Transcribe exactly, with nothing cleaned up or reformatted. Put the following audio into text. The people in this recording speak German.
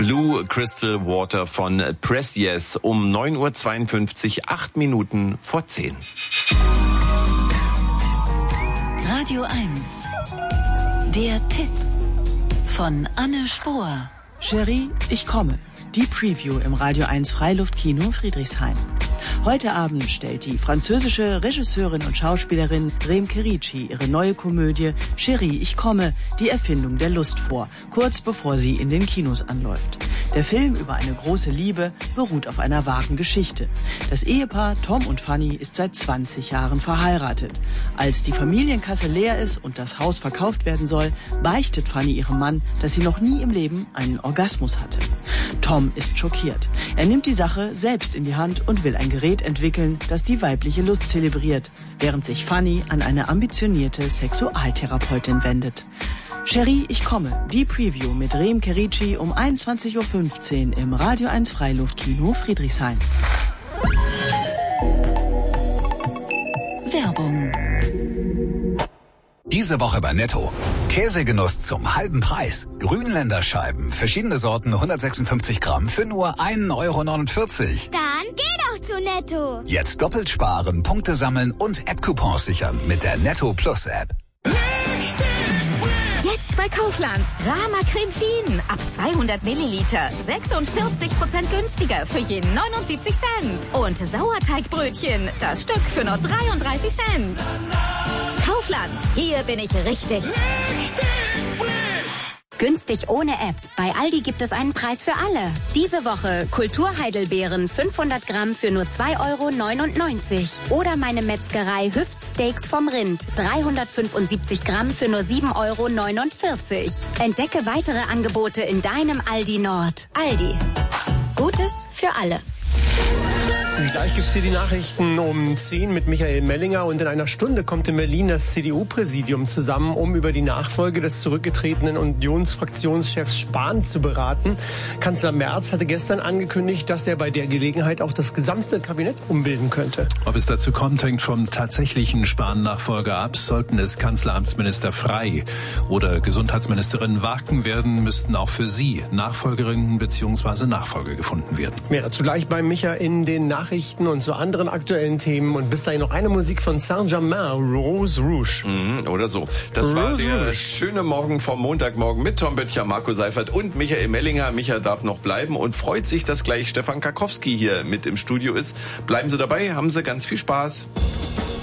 Blue Crystal Water von Press Yes um neun Uhr zweiundfünfzig, acht Minuten vor zehn. Radio eins. Der Tipp von Anne Spohr. Cherie, ich komme. Die Preview im Radio eins Freiluftkino Friedrichshain. Heute Abend stellt die französische Regisseurin und Schauspielerin Remke Ricci ihre neue Komödie Cherie, ich komme, die Erfindung der Lust vor, kurz bevor sie in den Kinos anläuft. Der Film über eine große Liebe beruht auf einer wahren Geschichte. Das Ehepaar Tom und Fanny ist seit zwanzig Jahren verheiratet. Als die Familienkasse leer ist und das Haus verkauft werden soll, beichtet Fanny ihrem Mann, dass sie noch nie im Leben einen Orgasmus hatte. Tom ist schockiert. Er nimmt die Sache selbst in die Hand und will ein Gerät entwickeln, das die weibliche Lust zelebriert, während sich Fanny an eine ambitionierte Sexualtherapeutin wendet. Cherie, ich komme. Die Preview mit Remke Ricci um einundzwanzig Uhr fünfzehn im Radio eins Freiluftkino Friedrichshain. Werbung. Diese Woche bei Netto. Käsegenuss zum halben Preis. Grünländer Scheiben, verschiedene Sorten, hundertsechsundfünfzig Gramm für nur ein Euro neunundvierzig. Dann geh doch zu Netto. Jetzt doppelt sparen, Punkte sammeln und App-Coupons sichern mit der Netto Plus App. Jetzt bei Kaufland. Rama Creme Clean. Ab zweihundert Milliliter. sechsundvierzig Prozent günstiger für jeden neunundsiebzig Cent. Und Sauerteigbrötchen. Das Stück für nur dreiunddreißig Cent. Kaufland. Hier bin ich richtig. Günstig ohne App. Bei Aldi gibt es einen Preis für alle. Diese Woche Kulturheidelbeeren fünfhundert Gramm für nur zwei Euro neunundneunzig. Oder meine Metzgerei Hüftsteaks vom Rind. dreihundertfünfundsiebzig Gramm für nur sieben Euro neunundvierzig. Entdecke weitere Angebote in deinem Aldi Nord. Aldi. Gutes für alle. Gleich gibt's hier die Nachrichten um zehn mit Michael Mellinger und in einer Stunde kommt in Berlin das C D U-Präsidium zusammen, um über die Nachfolge des zurückgetretenen Unionsfraktionschefs Spahn zu beraten. Kanzler Merz hatte gestern angekündigt, dass er bei der Gelegenheit auch das gesamte Kabinett umbilden könnte. Ob es dazu kommt, hängt vom tatsächlichen Spahn-Nachfolger ab. Sollten es Kanzleramtsminister Frey oder Gesundheitsministerin Wagen werden, müssten auch für sie Nachfolgerinnen bzw. Nachfolger gefunden werden. Mehr dazu gleich bei Micha in den Nachrichten. Nachrichten und zu anderen aktuellen Themen und bis dahin noch eine Musik von Saint-Germain, Rose Rouge. Mhm, oder so. Das Rose war der Rouge. Schöne Morgen vom Montagmorgen mit Tom Böttcher, Marco Seifert und Michael Mellinger. Micha darf noch bleiben und freut sich, dass gleich Stefan Karkowski hier mit im Studio ist. Bleiben Sie dabei, haben Sie ganz viel Spaß.